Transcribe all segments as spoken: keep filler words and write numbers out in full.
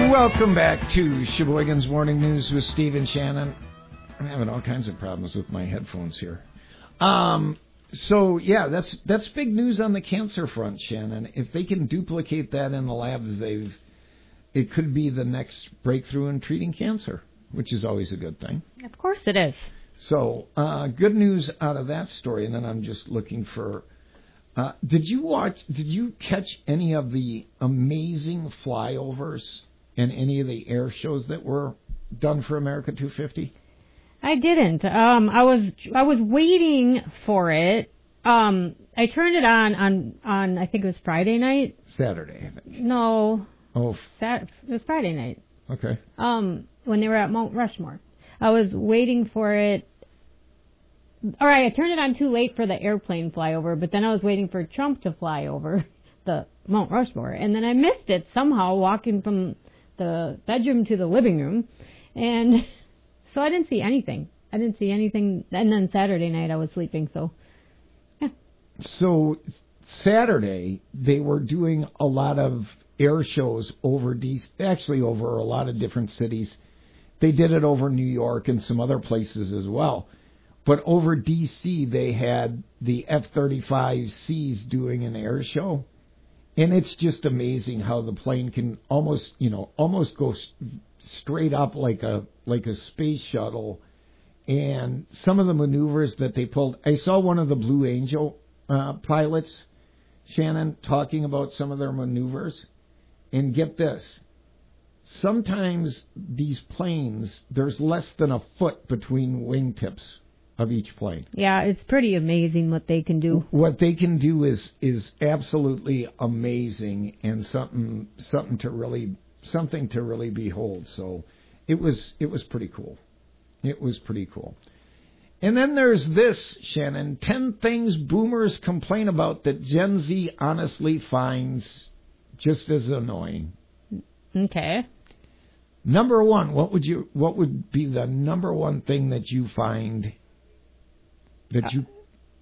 Welcome back to Sheboygan's Morning News with Steve and Shannon. I'm having all kinds of problems with my headphones here. Um, so, yeah, that's that's big news on the cancer front, Shannon. If they can duplicate that in the labs, they've it could be the next breakthrough in treating cancer, which is always a good thing. Of course it is. So, uh, good news out of that story, and then I'm just looking for... Uh, did you watch, did you catch any of the amazing flyovers and any of the air shows that were done for America two fifty? I didn't. Um, I was I was waiting for it. Um, I turned it on on, on I think it was Friday night. Saturday, I think. No. Oh. Sat, it was Friday night. Okay. Um, when they were at Mount Rushmore. I was waiting for it. All right, I turned it on too late for the airplane flyover, but then I was waiting for Trump to fly over the Mount Rushmore, and then I missed it somehow walking from the bedroom to the living room, and so I didn't see anything. I didn't see anything, and then Saturday night I was sleeping, so, yeah. So, Saturday, they were doing a lot of air shows over, D- actually over a lot of different cities. They did it over New York and some other places as well. But over D C, they had the F thirty-five Cs doing an air show. And it's just amazing how the plane can almost, you know, almost go straight up like a like a space shuttle. And some of the maneuvers that they pulled. I saw one of the Blue Angel uh, pilots, Shannon, talking about some of their maneuvers. And get this. Sometimes these planes, there's less than a foot between wingtips of each plane. Yeah, it's pretty amazing what they can do. What they can do is is absolutely amazing and something something to really something to really behold. So it was it was pretty cool. It was pretty cool. And then there's this, Shannon, ten things boomers complain about that Gen Z honestly finds just as annoying. Okay. Number one, what would you what would be the number one thing that you find that you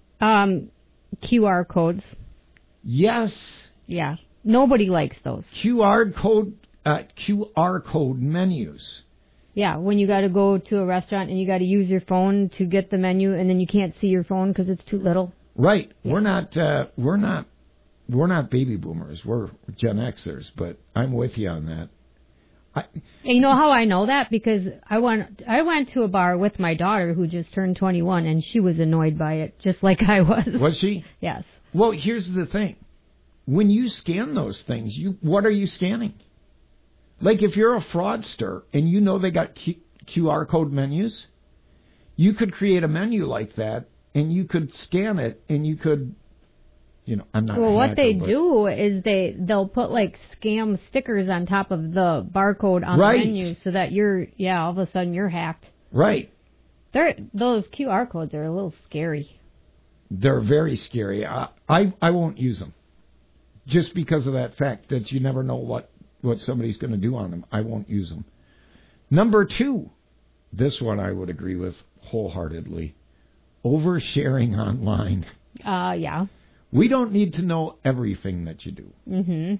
um Q R codes? Yes. Yeah. Nobody likes those. Q R code uh, Q R code menus. Yeah, when you got to go to a restaurant and you got to use your phone to get the menu, and then you can't see your phone because it's too little. Right. Yeah. We're not. Uh, we're not. We're not baby boomers. We're Gen Xers. But I'm with you on that. I, and you know how I know that? Because I went. I went to a bar with my daughter who just turned twenty-one, and she was annoyed by it, just like I was. Was she? Yes. Well, here's the thing. When you scan those things, you what are you scanning? Like if you're a fraudster and you know they got Q, Q R code menus, you could create a menu like that and you could scan it and you could, you know, I'm not. Well, a what hacker, they but do is they they'll put like scam stickers on top of the barcode on right. the menu so that you're yeah all of a sudden you're hacked. Right. They're those Q R codes are a little scary. They're very scary. I I, I won't use them just because of that fact that you never know what. what somebody's going to do on them. I won't use them. Number two, this one I would agree with wholeheartedly. Oversharing online. Uh, yeah. We don't need to know everything that you do. Mm-hmm.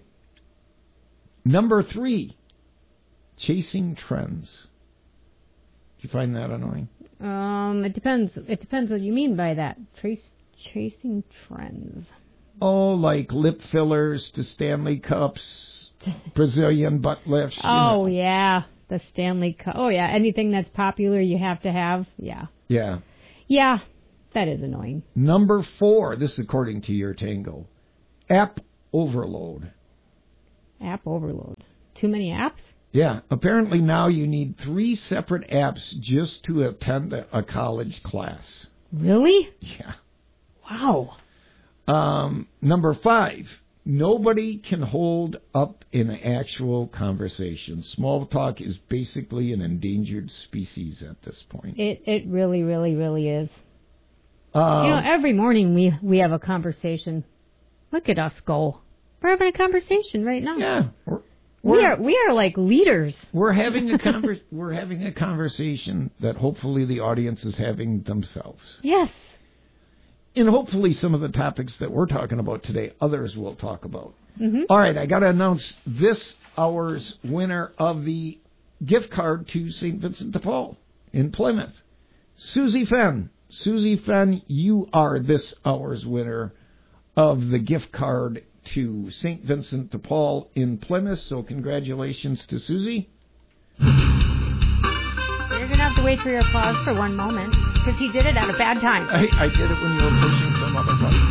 Number three, chasing trends. Do you find that annoying? Um, it depends. It depends what you mean by that. Trace, chasing trends. Oh, like lip fillers to Stanley Cups. Brazilian butt lifts. You oh, know. yeah. The Stanley Cup. Oh, yeah. Anything that's popular you have to have. Yeah. Yeah. Yeah. That is annoying. Number four. This is according to your Tango. App overload. App overload. Too many apps? Yeah. Apparently now you need three separate apps just to attend a college class. Really? Yeah. Wow. Um, number five. Nobody can hold up in an actual conversation. Small talk is basically an endangered species at this point. It it really, really, really is. Um, you know, every morning we, we have a conversation. Look at us go. We're having a conversation right now. Yeah. We're, we we're, are we are like leaders. We're having a conver- we're having a conversation that hopefully the audience is having themselves. Yes. And hopefully some of the topics that we're talking about today, others will talk about. Mm-hmm. All right, I got to announce this hour's winner of the gift card to Saint Vincent de Paul in Plymouth. Susie Fenn. Susie Fenn, you are this hour's winner of the gift card to Saint Vincent de Paul in Plymouth. So congratulations to Susie. You're going to have to wait for your applause for one moment, because he did it at a bad time. I, I did it when you were pushing some other button.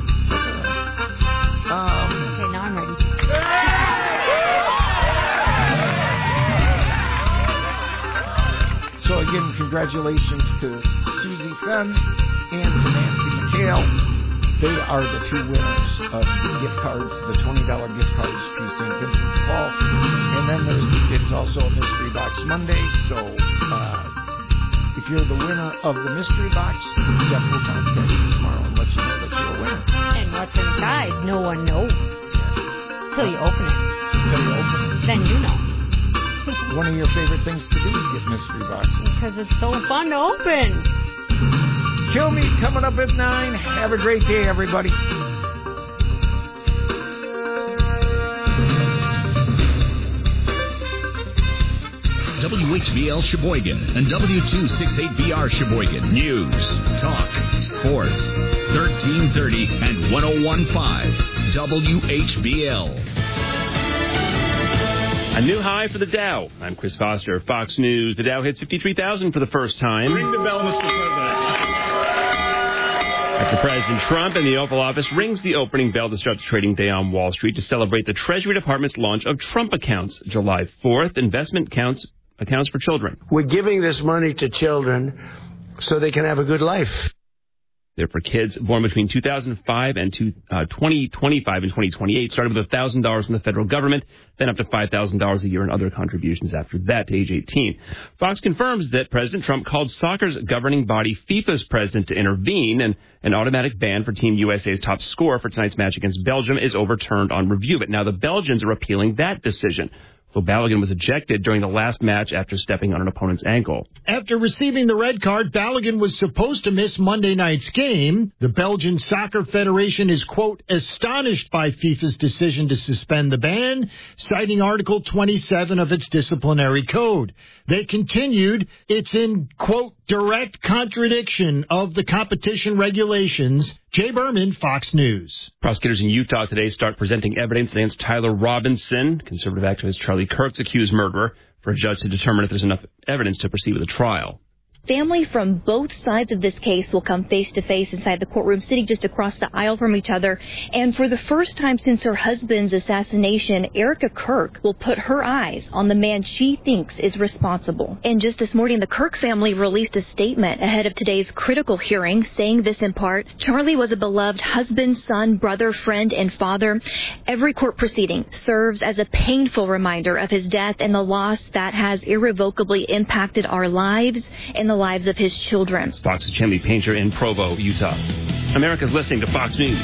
Um, okay, now I'm ready. So again, congratulations to Susie Fenn and to Nancy McHale. They are the two winners of the gift cards, the twenty dollars gift cards to Saint Vincent de Paul. And then there's, it's also a Mystery Box Monday, so uh, if you're the winner of the Mystery Box, Jeff will contact you tomorrow and let you know that you're a winner. And what's inside, no one knows. Till you open it. Till you open it. Then you know. One of your favorite things to do is get mystery boxes. Because it's so fun to open. Kill Me coming up at nine. Have a great day, everybody. W H B L Sheboygan and W two sixty-eight B R Sheboygan. News, talk, sports. thirteen thirty and ten fifteen. W H B L. A new high for the Dow. I'm Chris Foster, Fox News. The Dow hits fifty-three thousand for the first time. Ring the bell, Mister President. After President Trump in the Oval Office rings the opening bell to start the trading day on Wall Street to celebrate the Treasury Department's launch of Trump accounts. July fourth, investment accounts, accounts for children. We're giving this money to children so they can have a good life. They're for kids born between two thousand five and two, uh, twenty twenty-five and twenty twenty-eight, started with one thousand dollars from the federal government, then up to five thousand dollars a year in other contributions after that to age eighteen. Fox confirms that President Trump called soccer's governing body FIFA's president to intervene, and an automatic ban for Team U S A's top scorer for tonight's match against Belgium is overturned on review. But now the Belgians are appealing that decision. So Balogun was ejected during the last match after stepping on an opponent's ankle. After receiving the red card, Balogun was supposed to miss Monday night's game. The Belgian Soccer Federation is, quote, astonished by FIFA's decision to suspend the ban, citing Article twenty-seven of its disciplinary code. They continued, it's in, quote, direct contradiction of the competition regulations. Jay Berman, Fox News. Prosecutors in Utah today start presenting evidence against Tyler Robinson, conservative activist Charlie Kirk's accused murderer, for a judge to determine if there's enough evidence to proceed with a trial. Family from both sides of this case will come face-to-face inside the courtroom, sitting just across the aisle from each other. And for the first time since her husband's assassination, Erica Kirk will put her eyes on the man she thinks is responsible. And just this morning, the Kirk family released a statement ahead of today's critical hearing, saying this in part: Charlie was a beloved husband, son, brother, friend, and father. Every court proceeding serves as a painful reminder of his death and the loss that has irrevocably impacted our lives and the lives of his children. Fox's Chimney Painter in Provo, Utah. America's listening to Fox News.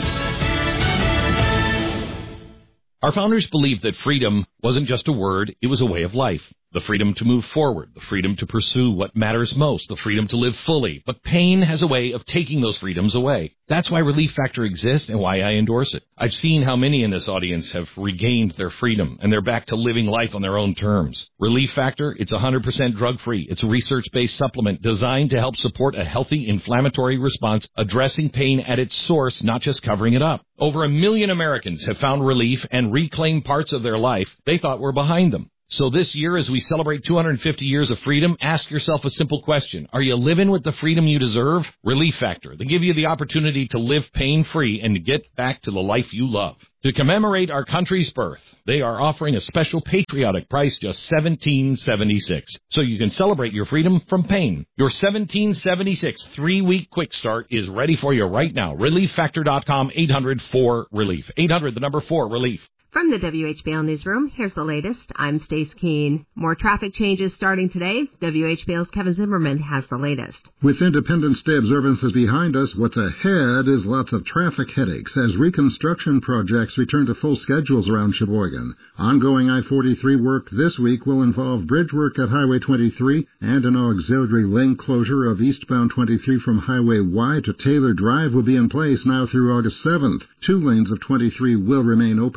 Our founders believed that freedom wasn't just a word, it was a way of life. The freedom to move forward, the freedom to pursue what matters most, the freedom to live fully. But pain has a way of taking those freedoms away. That's why Relief Factor exists and why I endorse it. I've seen how many in this audience have regained their freedom, and they're back to living life on their own terms. Relief Factor, it's one hundred percent drug-free. It's a research-based supplement designed to help support a healthy inflammatory response, addressing pain at its source, not just covering it up. Over a million Americans have found relief and reclaimed parts of their life they thought were behind them. So this year, as we celebrate two hundred fifty years of freedom, ask yourself a simple question. Are you living with the freedom you deserve? Relief Factor. They give you the opportunity to live pain-free and to get back to the life you love. To commemorate our country's birth, they are offering a special patriotic price, just seventeen dollars and seventy-six cents. So you can celebrate your freedom from pain. Your seventeen dollars and seventy-six cents three-week quick start is ready for you right now. relief factor dot com, eight hundred four relief. eight hundred, the number four, relief. From the W H B L Newsroom, here's the latest. I'm Stace Keene. More traffic changes starting today. W H B L's Kevin Zimmerman has the latest. With Independence Day observances behind us, what's ahead is lots of traffic headaches as reconstruction projects return to full schedules around Sheboygan. Ongoing I forty-three work this week will involve bridge work at Highway twenty-three and an auxiliary lane closure of eastbound twenty-three from Highway Y to Taylor Drive will be in place now through August seventh. Two lanes of twenty-three will remain open to through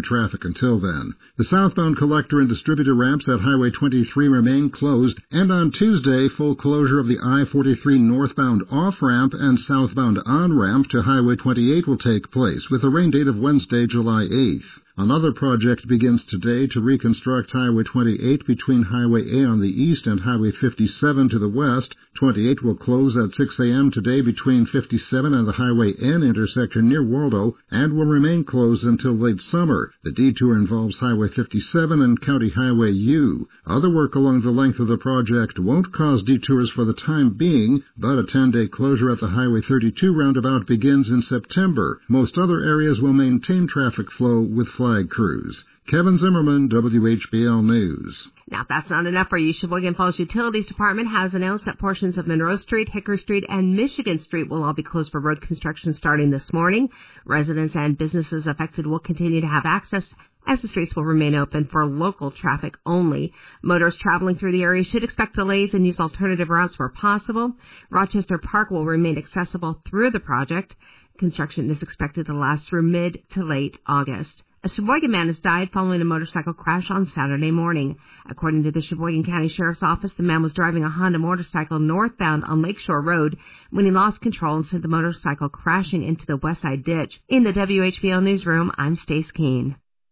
traffic until then. The southbound collector and distributor ramps at Highway twenty-three remain closed, and on Tuesday, full closure of the I forty-three northbound off-ramp and southbound on-ramp to Highway twenty-eight will take place, with a rain date of Wednesday, July eighth. Another project begins today to reconstruct Highway twenty-eight between Highway A on the east and Highway fifty-seven to the west. twenty-eight will close at six a.m. today between fifty-seven and the Highway N intersection near Waldo and will remain closed until late summer. The detour involves Highway fifty-seven and County Highway U. Other work along the length of the project won't cause detours for the time being, but a ten-day closure at the Highway thirty-two roundabout begins in September. Most other areas will maintain traffic flow with flag crews. Kevin Zimmerman, W H B L News. Now, if that's not enough for you, Sheboygan Falls Utilities Department has announced that portions of Monroe Street, Hickory Street, and Michigan Street will all be closed for road construction starting this morning. Residents and businesses affected will continue to have access as the streets will remain open for local traffic only. Motorists traveling through the area should expect delays and use alternative routes where possible. Rochester Park will remain accessible through the project. Construction is expected to last through mid to late August. A Sheboygan man has died following a motorcycle crash on Saturday morning. According to the Sheboygan County Sheriff's Office, the man was driving a Honda motorcycle northbound on Lakeshore Road when he lost control and sent the motorcycle crashing into the west side ditch. In the W H B L newsroom, I'm Stace Keene.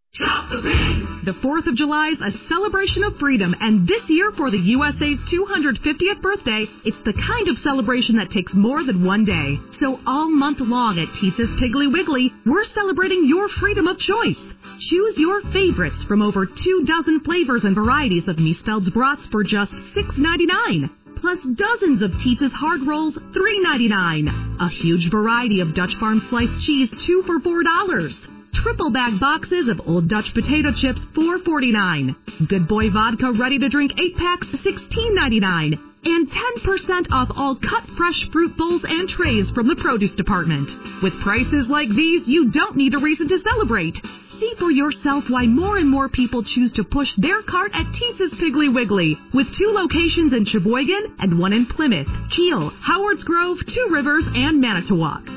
The fourth of July is a celebration of freedom, and this year for the U S A's two hundred fiftieth birthday, it's the kind of celebration that takes more than one day. So all month long at Teetza's Piggly Wiggly, we're celebrating your freedom of choice. Choose your favorites from over two dozen flavors and varieties of Miesfeld's brats for just six ninety-nine. Plus dozens of Teetza's hard rolls, three ninety-nine. A huge variety of Dutch Farm sliced cheese, two for four dollars. Triple bag boxes of Old Dutch potato chips, four forty-nine. Good Boy vodka ready to drink eight packs, sixteen ninety-nine. And ten percent off all cut fresh fruit bowls and trays from the produce department. With prices like these, you don't need a reason to celebrate. See for yourself why more and more people choose to push their cart at Teetza's Piggly Wiggly, with two locations in Sheboygan and one in Plymouth, Kiel, Howards Grove, Two Rivers, and Manitowoc.